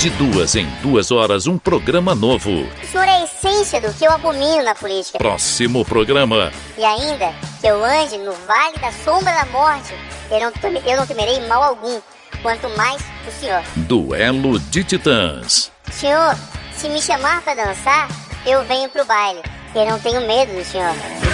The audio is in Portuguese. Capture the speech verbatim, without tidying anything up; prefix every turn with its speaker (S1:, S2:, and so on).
S1: De duas em duas horas, um programa novo.
S2: O senhor é a essência do que eu abomino na política.
S1: Próximo programa.
S2: E ainda que eu ande no vale da sombra da morte, eu não, teme- eu não temerei mal algum, quanto mais o senhor.
S1: Duelo de Titãs.
S2: Senhor, se me chamar pra dançar, eu venho pro baile. Eu não tenho medo do senhor.